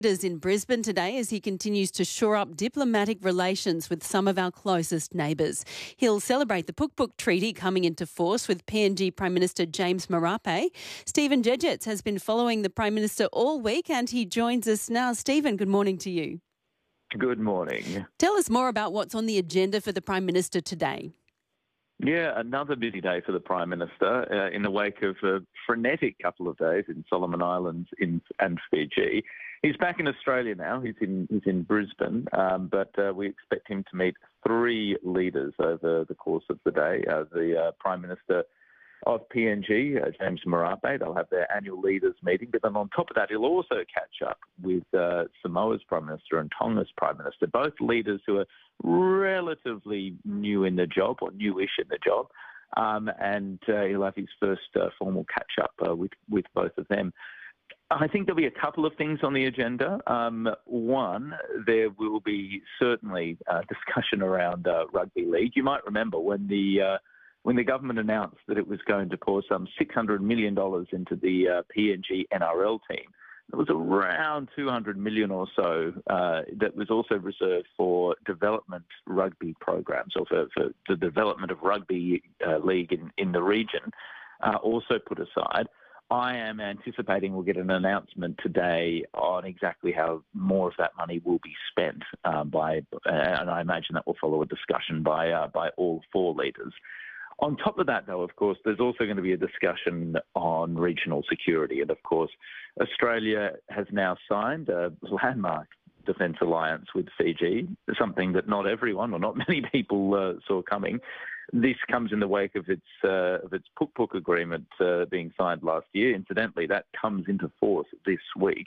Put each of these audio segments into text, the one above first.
Is in Brisbane today as he continues to shore up diplomatic relations with some of our closest neighbours. He'll celebrate the Puk Puk Treaty coming into force with PNG Prime Minister James Marape. Stephen Jejets has been following the Prime Minister all week and he joins us now. Stephen, good morning to you. Good morning. Tell us more about what's on the agenda for the Prime Minister today. Yeah, another busy day for the Prime Minister in the wake of a frenetic couple of days in Solomon Islands and Fiji. He's back in Australia now. He's in Brisbane, but we expect him to meet three leaders over the course of the day. The Prime Minister of PNG, James Marape, they'll have their annual leaders meeting. But then on top of that, he'll also catch up with Samoa's Prime Minister and Tonga's Prime Minister, both leaders who are relatively new in the job or newish in the job. And he'll have his first formal catch-up with both of them. I think there'll be a couple of things on the agenda. One, there will be certainly discussion around rugby league. You might remember when the government announced that it was going to pour some $600 million into the PNG NRL team, there was around $200 million or so that was also reserved for development rugby programs or for the development of rugby league in the region, also put aside. I am anticipating we'll get an announcement today on exactly how more of that money will be spent and I imagine that will follow a discussion by all four leaders. On top of that, though, of course, there's also going to be a discussion on regional security. And, of course, Australia has now signed a landmark defence alliance with Fiji, something that not everyone or not many people saw coming. This comes in the wake of its Puk Puk agreement being signed last year. Incidentally, that comes into force this week.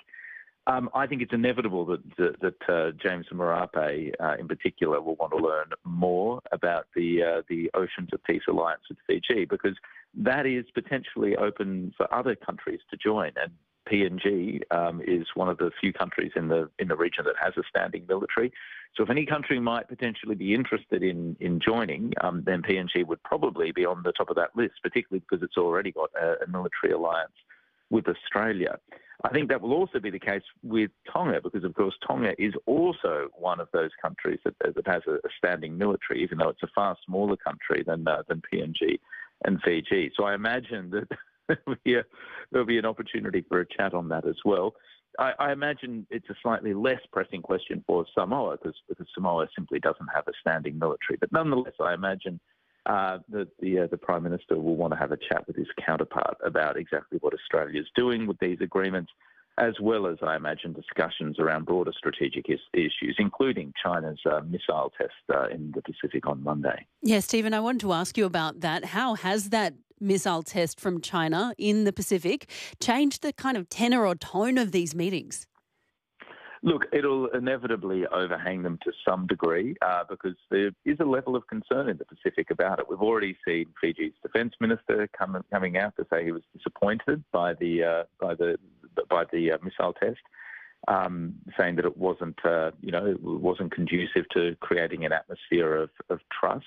I think it's inevitable that James Marape, in particular, will want to learn more about the Oceans of Peace Alliance with Fiji, because that is potentially open for other countries to join. And PNG is one of the few countries in the region that has a standing military. So if any country might potentially be interested in joining, then PNG would probably be on the top of that list, particularly because it's already got a military alliance with Australia. I think that will also be the case with Tonga, because, of course, Tonga is also one of those countries that has a standing military, even though it's a far smaller country than PNG and Fiji. So I imagine that there'll be an opportunity for a chat on that as well. I imagine it's a slightly less pressing question for Samoa, because Samoa simply doesn't have a standing military. But nonetheless, I imagine that the Prime Minister will want to have a chat with his counterpart about exactly what Australia is doing with these agreements, as well as, I imagine, discussions around broader strategic issues, including China's missile test in the Pacific on Monday. Yeah, Stephen, I wanted to ask you about that. How has that missile test from China in the Pacific changed the kind of tenor or tone of these meetings? Look, it'll inevitably overhang them to some degree because there is a level of concern in the Pacific about it. We've already seen Fiji's defence minister coming out to say he was disappointed by the missile test, saying that it wasn't conducive to creating an atmosphere of trust.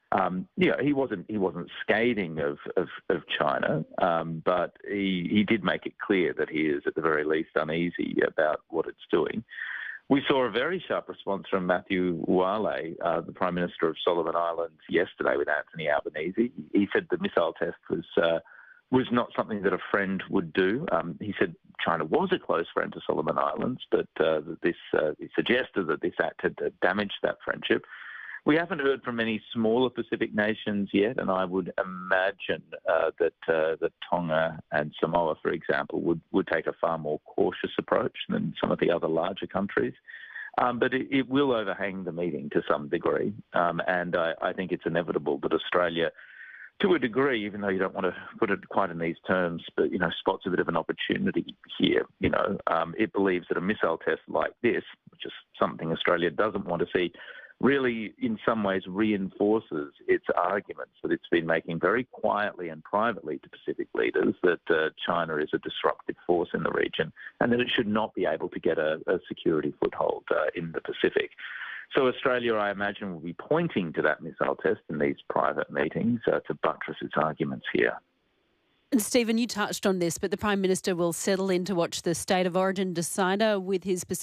He wasn't scathing of China, but he did make it clear that he is at the very least uneasy about what it's doing. We saw a very sharp response from Matthew Wale, the Prime Minister of Solomon Islands, yesterday with Anthony Albanese. He said the missile test was not something that a friend would do. He said China was a close friend to Solomon Islands, but he suggested that this act had damaged that friendship. We haven't heard from any smaller Pacific nations yet, and I would imagine that Tonga and Samoa, for example, would take a far more cautious approach than some of the other larger countries. But it will overhang the meeting to some degree, and I think it's inevitable that Australia, to a degree, even though you don't want to put it quite in these terms, but, spots a bit of an opportunity here. It believes that a missile test like this, which is something Australia doesn't want to see, really, in some ways, reinforces its arguments that it's been making very quietly and privately to Pacific leaders that China is a disruptive force in the region and that it should not be able to get a security foothold in the Pacific. So Australia, I imagine, will be pointing to that missile test in these private meetings to buttress its arguments here. And Stephen, you touched on this, but the Prime Minister will settle in to watch the State of Origin decider with his